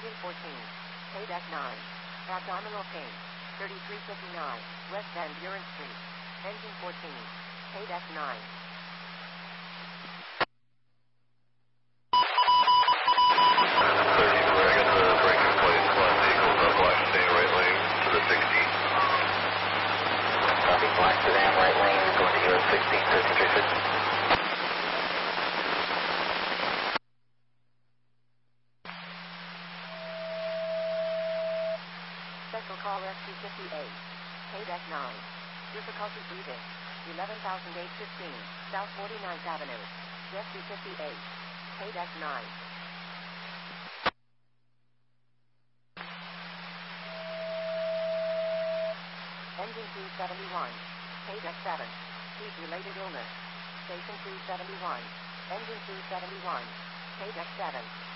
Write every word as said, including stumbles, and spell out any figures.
Engine fourteen. Paydeck nine. Abdominal pain. thirty-three fifty-nine. West Van Buren Street. Engine fourteen. Paydeck nine. Black sedan, right lane, going to U S sixteen, thirty-three fifty. Special call S T fifty-eight. Paydeck nine. Difficulty breathing. eleven thousand eight hundred fifteen, South forty-ninth Avenue. S T fifty-eight. Paydeck nine. Engine two seventy-one. Paydeck seven. Heat-related illness. Station two seventy-one. Engine two seventy-one. Paydeck seven.